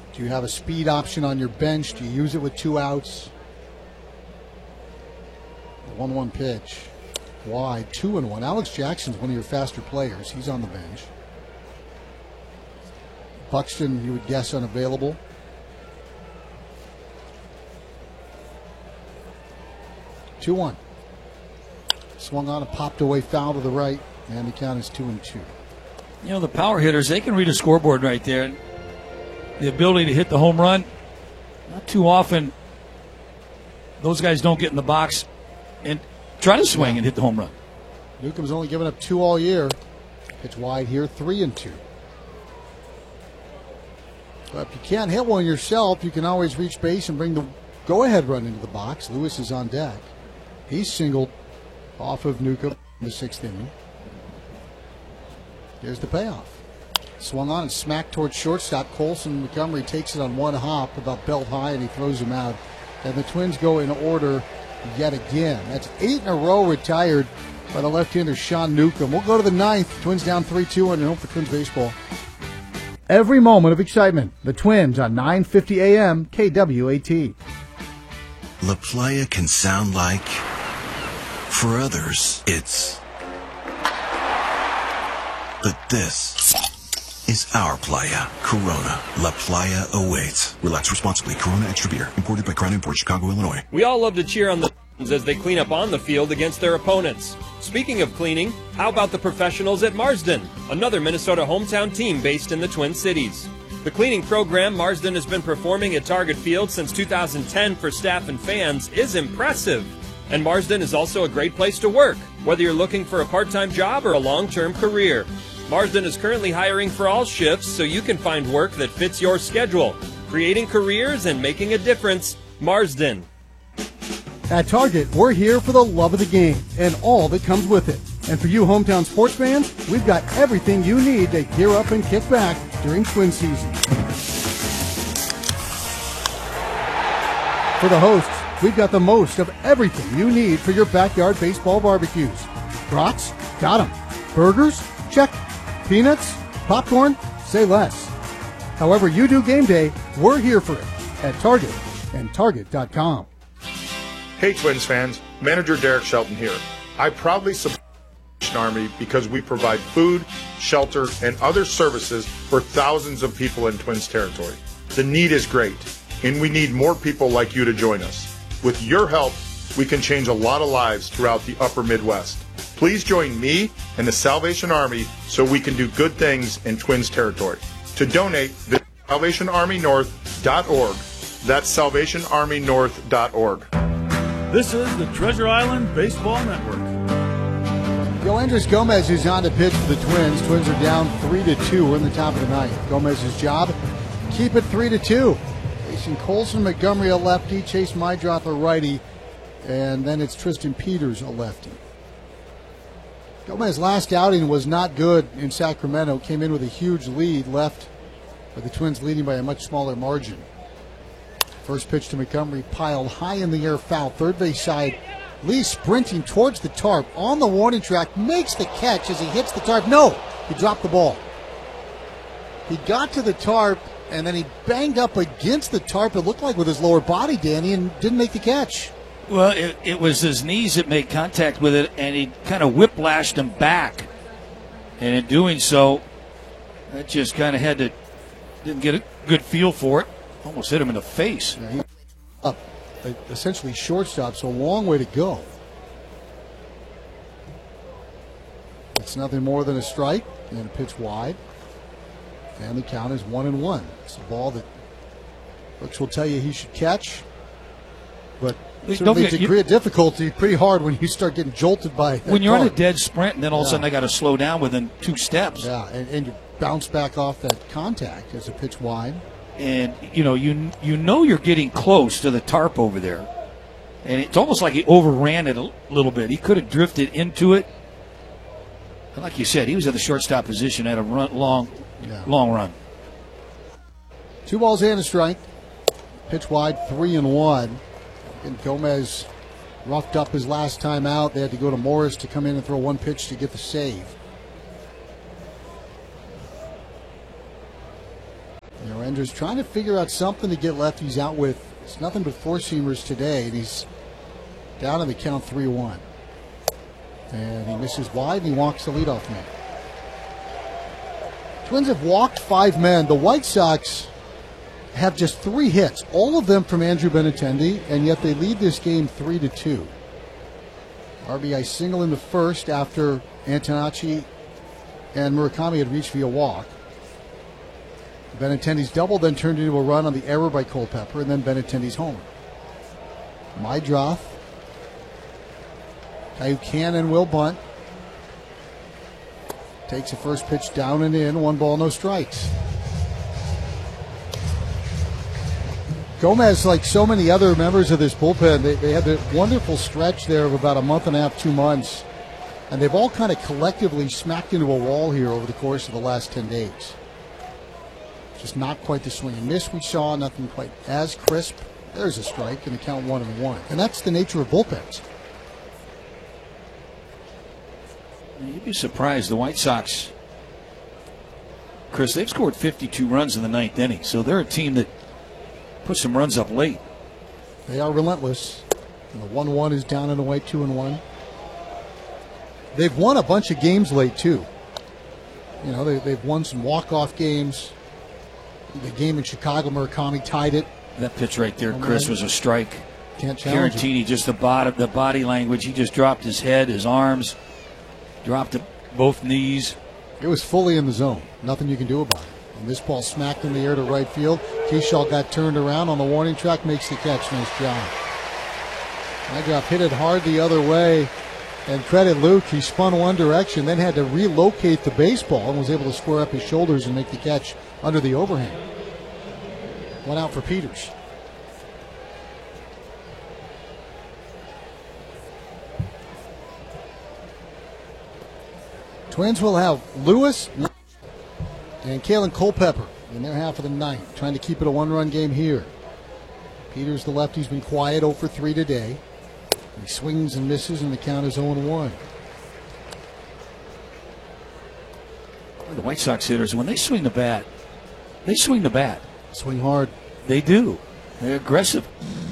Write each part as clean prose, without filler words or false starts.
Do you have a speed option on your bench? Do you use it with 2 outs? 1-1 pitch. Wide, 2-1. Alex Jackson's one of your faster players. He's on the bench. Buxton, you would guess, unavailable. Two-one. Swung on and popped away, foul to the right, and the count is 2-2. You know, the power hitters, they can read a scoreboard right there. The ability to hit the home run, not too often those guys don't get in the box and try to swing and hit the home run. Newcomb's only given up 2 all year. Pitch wide here, 3-2. But if you can't hit one yourself, you can always reach base and bring the go-ahead run into the box. Lewis is on deck. He's singled off of Newcomb in the 6th inning. Here's the payoff. Swung on and smacked towards shortstop. Colson Montgomery takes it on one hop about belt high, and he throws him out. And the Twins go in order yet again. That's 8 in a row retired by the left-hander Sean Newcomb. We'll go to the 9th. Twins down 3-2 and home for Twins baseball. Every moment of excitement. The Twins on 9:50 a.m. KWAT. La Playa can sound like, for others, it's. But this is our playa. Corona. La Playa awaits. Relax responsibly. Corona Extra Beer. Imported by Crown Imports, Chicago, Illinois. We all love to cheer on the as they clean up on the field against their opponents. Speaking of cleaning, how about the professionals at Marsden, another Minnesota hometown team based in the Twin Cities? The cleaning program Marsden has been performing at Target Field since 2010 for staff and fans is impressive. And Marsden is also a great place to work, whether you're looking for a part-time job or a long-term career. Marsden is currently hiring for all shifts so you can find work that fits your schedule. Creating careers and making a difference. Marsden. At Target, we're here for the love of the game and all that comes with it. And for you hometown sports fans, we've got everything you need to gear up and kick back during Twin season. For the hosts, we've got the most of everything you need for your backyard baseball barbecues. Brats? Got 'em. Burgers? Check. Peanuts? Popcorn? Say less. However you do game day, we're here for it at Target and Target.com. Hey Twins fans, manager Derek Shelton here. I proudly support the Salvation Army because we provide food, shelter, and other services for thousands of people in Twins territory. The need is great, and we need more people like you to join us. With your help, we can change a lot of lives throughout the upper Midwest. Please join me and the Salvation Army so we can do good things in Twins territory. To donate, visit SalvationArmyNorth.org. That's SalvationArmyNorth.org. This is the Treasure Island Baseball Network. Yoendris Gomez is on to pitch for the Twins. Twins are down 3-2. We're in the top of the ninth. Gomez's job, keep it 3-2. Facing Colson Montgomery, a lefty, Chase Mydroth, a righty, and then it's Tristan Peters, a lefty. Gomez's last outing was not good in Sacramento. Came in with a huge lead, left with the Twins leading by a much smaller margin. First pitch to Montgomery, piled high in the air, foul. Third base side, Lee sprinting towards the tarp on the warning track, makes the catch as he hits the tarp. No, he dropped the ball. He got to the tarp, and then he banged up against the tarp, it looked like with his lower body, Danny, and didn't make the catch. Well, it was his knees that made contact with it, and he kind of whiplashed him back. And in doing so, that just kind of didn't get a good feel for it. Almost hit him in the face. Yeah, he up, essentially shortstop, so a long way to go. It's nothing more than a strike and a pitch wide. And the count is 1-1. It's a ball that Brooks will tell you he should catch. But certainly degree of difficulty pretty hard when you start getting jolted by that when you're car. On a dead sprint, and then all of a sudden I got to slow down within 2 steps. Yeah, and you bounce back off that contact as a pitch wide. And you know you're getting close to the tarp over there, and it's almost like he overran it a little bit. He could have drifted into it. And like you said, he was at the shortstop position at a long run. 2 balls and a strike. Pitch wide, 3-1. And Gomez roughed up his last time out. They had to go to Morris to come in and throw one pitch to get the save. Andrews trying to figure out something to get lefties out with. It's nothing but four-seamers today, and he's down in the count 3-1. And he misses wide, and he walks the leadoff man. Twins have walked 5 men. The White Sox have just 3 hits, all of them from Andrew Benintendi, and yet they lead this game 3-2. RBI single in the first after Antonacci and Murakami had reached via walk. Benintendi's double then turned into a run on the error by Culpepper, and then Benintendi's homer. Meidroth, guy who can and will bunt, takes the first pitch down and in, 1 ball, no strikes. Gomez, like so many other members of this bullpen, they had a wonderful stretch there of about a month and a half, 2 months, and they've all kind of collectively smacked into a wall here over the course of the last 10 days. Just not quite the swing and miss we saw, nothing quite as crisp. There's a strike, and the count 1-1. And that's the nature of bullpens. You'd be surprised. The White Sox, Chris, they've scored 52 runs in the 9th inning, so they're a team that puts some runs up late. They are relentless. And the 1-1 is down and away, 2-1. They've won a bunch of games late, too. You know, they've won some walk-off games. The game in Chicago, Murakami tied it. That pitch right there, Chris, was a strike. Can't challenge it. Caratini, just the body language. He just dropped his head, his arms, dropped both knees. It was fully in the zone. Nothing you can do about it. And this ball smacked in the air to right field. Keyshaw got turned around on the warning track, makes the catch. Nice job. Meidroth hit it hard the other way. And credit Luke, he spun one direction, then had to relocate the baseball and was able to square up his shoulders and make the catch under the overhang. 1 out for Peters. Twins will have Lewis and Kalen Culpepper in their half of the 9th, trying to keep it a 1-run game here. Peters, the lefty's been quiet, 0 for 3 today. He swings and misses, and the count is 0-1. The White Sox hitters, when they swing the bat, they swing the bat. Swing hard. They do. They're aggressive.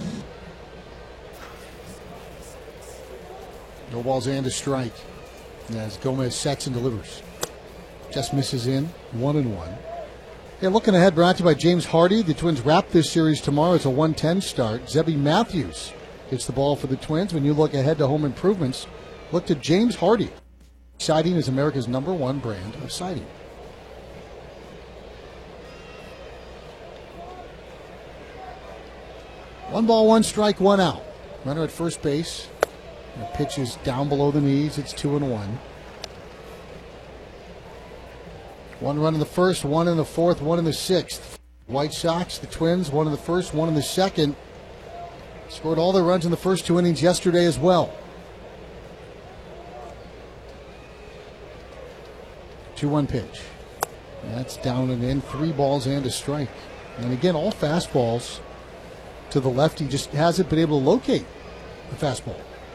No balls and a strike as Gomez sets and delivers. Just misses in, 1-1. Yeah, looking ahead, brought to you by James Hardy. The Twins wrap this series tomorrow. It's a 1:10 start. Zebby Matthews hits the ball for the Twins. When you look ahead to home improvements, look to James Hardy. Siding is America's #1 brand of siding. One ball, 1 strike, 1 out. Runner at first base. The pitch is down below the knees. It's 2-1. 1 run in the first, 1 in the fourth, 1 in the 6th. White Sox, the Twins, 1 in the first, 1 in the second. Scored all their runs in the first 2 innings yesterday as well. 2-1 pitch. That's down and in. 3 balls and a strike. And again, all fastballs to the lefty. Just hasn't been able to locate the fastball.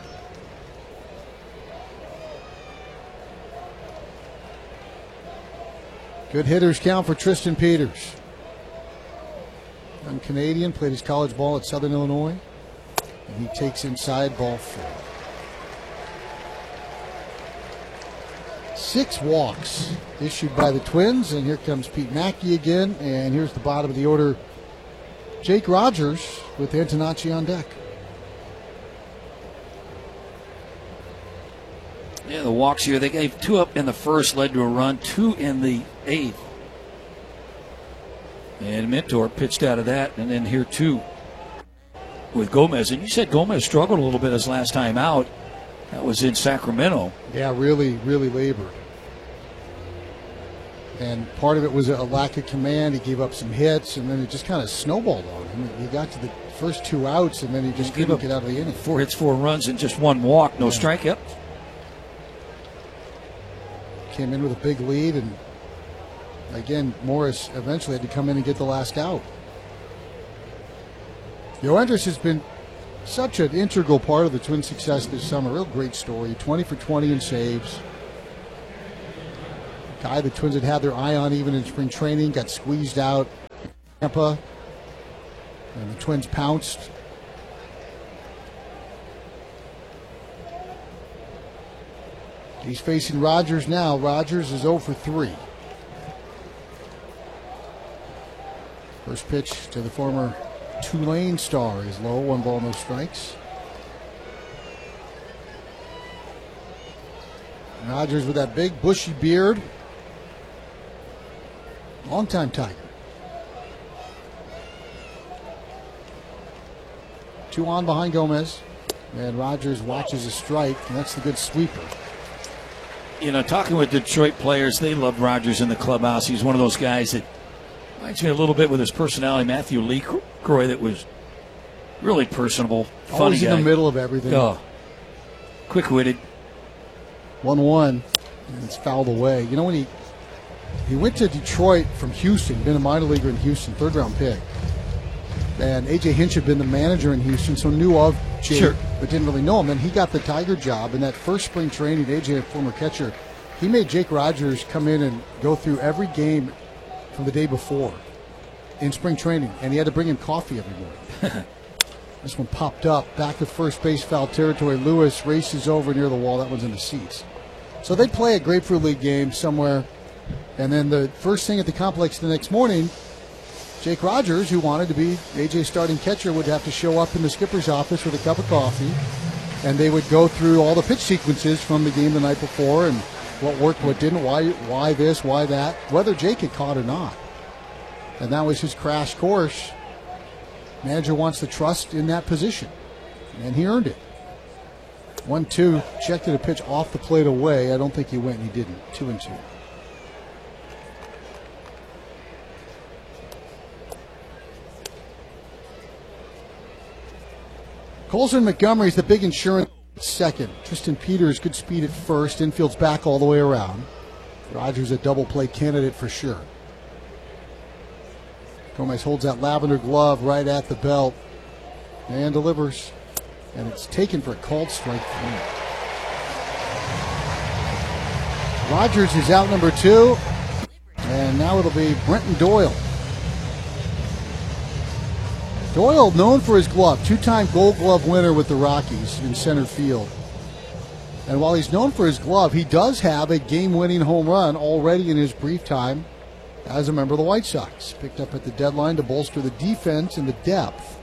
Good hitters count for Tristan Peters. Young Canadian, played his college ball at Southern Illinois. And he takes inside, ball 4. 6 walks issued by the Twins, and here comes Pete Mackey again, and here's the bottom of the order, Jake Rogers with Antonacci on deck. Yeah, the walks here, they gave 2 up in the first, led to a run, 2 in the 8th. And Mentor pitched out of that, and then here 2 with Gomez. And you said Gomez struggled a little bit his last time out. That was in Sacramento. Yeah, really, really labored. And part of it was a lack of command. He gave up some hits, and then it just kind of snowballed on him. He got to the first 2 outs, and then he just couldn't get out of the inning. 4 hits, 4 runs, and just 1 walk, no strikeout. Came in with a big lead, and again, Morris eventually had to come in and get the last out. Yoendris has been such an integral part of the Twins' success this summer. Real great story. 20 for 20 in saves. Guy the Twins had their eye on even in spring training, got squeezed out. Tampa, and the Twins pounced. He's facing Rogers now. Rogers is 0 for 3. First pitch to the former Tulane star is low, 1 ball, no strikes. Rogers with that big bushy beard. Longtime Tiger. 2 on behind Gomez. And Rogers watches a strike, and that's the good sweeper. You know, talking with Detroit players, they love Rogers in the clubhouse. He's one of those guys that reminds me a little bit with his personality. Matthew LeCroy, that was really personable, funny Always guy. in the middle of everything. Oh, quick-witted. 1-1, and it's fouled away. You know, when he went to Detroit from Houston, been a minor leaguer in Houston, 3rd-round pick. And A.J. Hinch had been the manager in Houston, so knew of Jake, Sure. but didn't really know him. And he got the Tiger job in that first spring training. A.J., a former catcher, he made Jake Rogers come in and go through every game from the day before in spring training, and he had to bring him coffee every morning. This one popped up, back to first base, foul territory. Lewis races over near the wall. That one's in the seats. So they play a Grapefruit League game somewhere, and then the first thing at the complex the next morning, Jake Rogers, who wanted to be AJ's starting catcher, would have to show up in the skipper's office with a cup of coffee, and they would go through all the pitch sequences from the game the night before and what worked, what didn't, why this, why that, whether Jake had caught or not. And that was his crash course. Manager wants the trust in that position, and he earned it. 1-2, checked it a pitch off the plate away. I don't think he went, and he didn't. 2-2. Colson Montgomery's the big insurance second. Tristan Peters, good speed at first. Infield's back all the way around. Rogers a double play candidate for sure. Gomez holds that lavender glove right at the belt and delivers. And it's taken for a called strike 3. Rogers is out number 2. And now it'll be Brenton Doyle. Doyle, known for his glove, 2-time Gold Glove winner with the Rockies in center field. And while he's known for his glove, he does have a game-winning home run already in his brief time as a member of the White Sox. Picked up at the deadline to bolster the defense and the depth.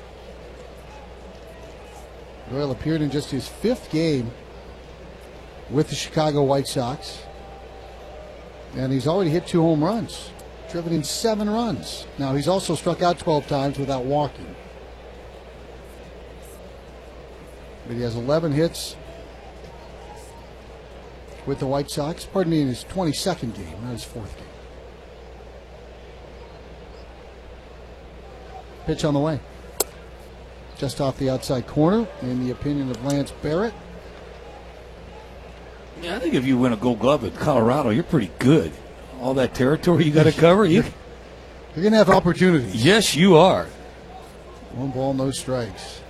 Doyle appeared in just his 5th game with the Chicago White Sox. And he's already hit 2 home runs. Driven in 7 runs. Now, he's also struck out 12 times without walking. But he has 11 hits with the White Sox. Pardon me, in his 22nd game, not his 4th game. Pitch on the way. Just off the outside corner, in the opinion of Lance Barrett. Yeah, I think if you win a Gold Glove at Colorado, you're pretty good. All that territory you got to cover. You're going to have opportunities. Yes, you are. 1 ball, no strikes.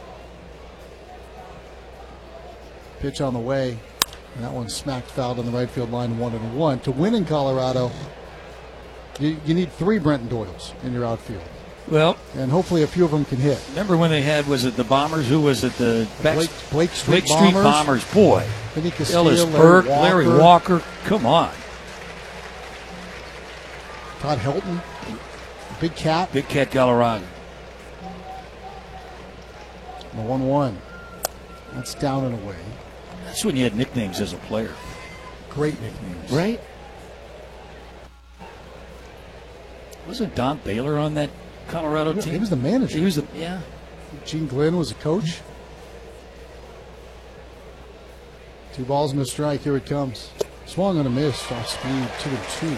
Pitch on the way. And that one smacked fouled on the right field line, 1-1. To win in Colorado, you need 3 Brenton Doyles in your outfield. Well, and hopefully a few of them can hit. Remember when they had, was it the Bombers? Who was it? The Blake Street Bombers. Boy. Ellis Burke, Larry Walker. Come on. Todd Helton. Big Cat. Big Cat Colorado. The 1-1. That's down and away. That's when you had nicknames as a player. Great nicknames. Right? Wasn't Don Baylor on that Colorado team? He was the manager. He was the, yeah. Gene Glenn was the coach. 2 balls and a strike. Here it comes. Swung and a miss. Off speed. 2-2.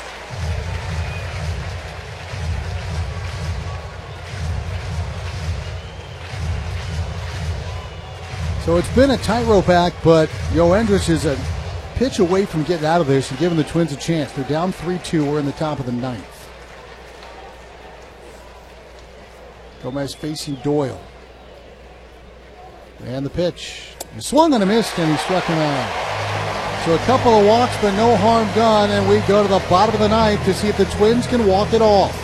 So it's been a tightrope act, but Yoendris is a pitch away from getting out of this and giving the Twins a chance. They're down 3-2. We're in the top of the 9th. Gomez facing Doyle. And the pitch. He swung and a missed, and he struck him out. So a couple of walks, but no harm done, and we go to the bottom of the 9th to see if the Twins can walk it off.